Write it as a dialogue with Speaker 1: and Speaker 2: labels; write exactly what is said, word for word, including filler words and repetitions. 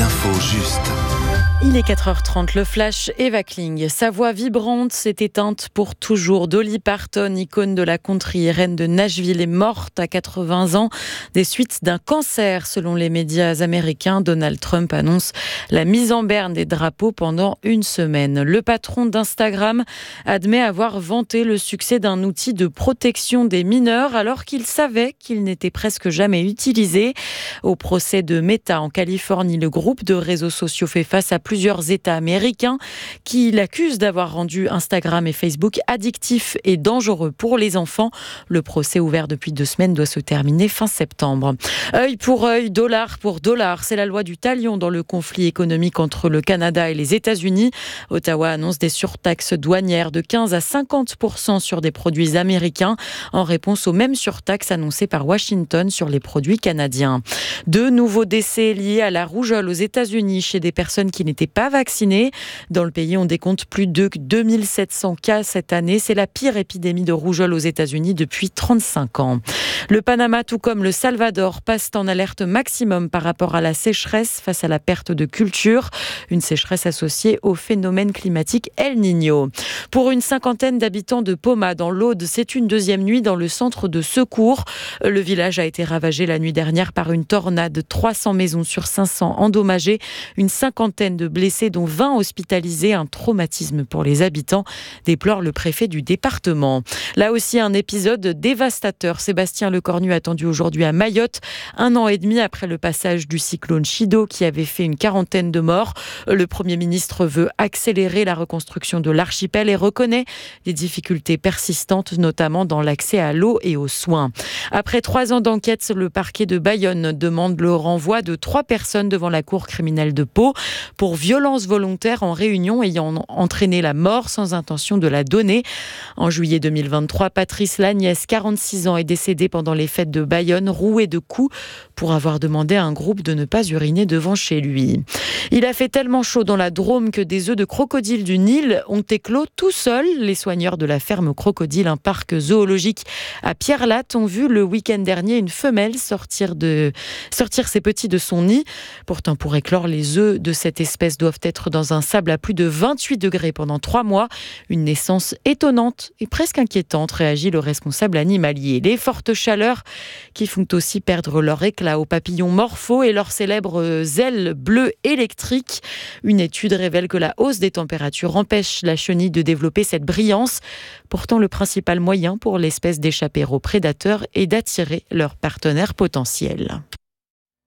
Speaker 1: l'info juste.
Speaker 2: Il est quatre heures trente, le flash Eva Kling. Sa voix vibrante s'est éteinte pour toujours. Dolly Parton, icône de la country, reine de Nashville, est morte à quatre-vingts ans des suites d'un cancer. Selon les médias américains, Donald Trump annonce la mise en berne des drapeaux pendant une semaine. Le patron d'Instagram admet avoir vanté le succès d'un outil de protection des mineurs alors qu'il savait qu'il n'était presque jamais utilisé. Au procès de Meta en Californie, le groupe de réseaux sociaux fait face à plusieurs États américains qui l'accusent d'avoir rendu Instagram et Facebook addictifs et dangereux pour les enfants. Le procès ouvert depuis deux semaines doit se terminer fin septembre. Œil pour œil, dollar pour dollar, c'est la loi du talion dans le conflit économique entre le Canada et les États-Unis. Ottawa annonce des surtaxes douanières de quinze à cinquante pour cent sur des produits américains en réponse aux mêmes surtaxes annoncées par Washington sur les produits canadiens. Deux nouveaux décès liés à la rougeole aux États-Unis chez des personnes qui n'étaient pas vaccinées. Dans le pays, on décompte plus de deux mille sept cents cas cette année. C'est la pire épidémie de rougeole aux États-Unis depuis trente-cinq ans. Le Panama, tout comme le Salvador, passent en alerte maximum par rapport à la sécheresse face à la perte de culture. Une sécheresse associée au phénomène climatique El Niño. Pour une cinquantaine d'habitants de Poma, dans l'Aude, c'est une deuxième nuit dans le centre de secours. Le village a été ravagé la nuit dernière par une tornade. trois cents maisons sur cinq cents endommagées. Une cinquantaine de blessés, dont vingt hospitalisés. Un traumatisme pour les habitants, déplore le préfet du département. Là aussi, un épisode dévastateur. Sébastien Lecornu attendu aujourd'hui à Mayotte, un an et demi après le passage du cyclone Chido qui avait fait une quarantaine de morts. Le Premier ministre veut accélérer la reconstruction de l'archipel et reconnaît les difficultés persistantes, notamment dans l'accès à l'eau et aux soins. Après trois ans d'enquête, le parquet de Bayonne demande le renvoi de trois personnes devant la cour criminelle de Pau pour violence volontaire en réunion ayant entraîné la mort sans intention de la donner. En juillet deux mille vingt-trois, Patrice Lagnès, quarante-six ans, est décédé pendant les fêtes de Bayonne, roué de coups pour avoir demandé à un groupe de ne pas uriner devant chez lui. Il a fait tellement chaud dans la Drôme que des œufs de crocodile du Nil ont éclos tout seuls. Les soigneurs de la ferme Crocodile, un parc zoologique à Pierrelatte, ont vu le week-end dernier une femelle sortir, de, sortir ses petits de son nid. Pourtant, pour éclore, les œufs de cette espèce doivent être dans un sable à plus de vingt-huit degrés pendant trois mois. Une naissance étonnante et presque inquiétante, réagit le responsable animalier. Les fortes chaleurs qui font aussi perdre leur éclat aux papillons morphos et leurs célèbres ailes bleues électriques. Une étude révèle que la hausse des températures empêche la chenille de développer cette brillance. Pourtant, le principal moyen pour l'espèce d'échapper aux prédateurs est d'attirer leurs partenaires potentiels.